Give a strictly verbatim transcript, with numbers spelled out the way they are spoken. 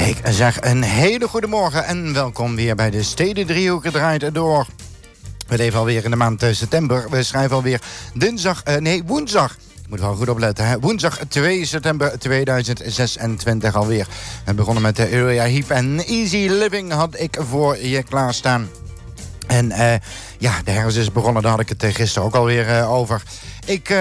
Ik zeg een hele goede morgen en welkom weer bij de Stedendriehoek draait door. We leven alweer in de maand september. We schrijven alweer dinsdag, uh, nee woensdag. Ik moet wel goed opletten, hè? Woensdag twee september tweeduizend zesentwintig alweer. We begonnen met de Uriah Heep en Easy Living had ik voor je klaarstaan. En uh, ja, de herfst is begonnen, daar had ik het gisteren ook alweer uh, over. Ik uh,